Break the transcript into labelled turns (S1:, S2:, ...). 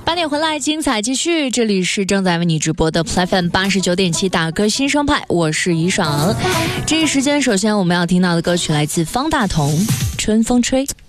S1: 8点回来，精彩继续。这里是正在为你直播的 FM 89.7打歌新生派，我是怡爽。这一时间，首先我们要听到的歌曲来自方大同，《春风吹》。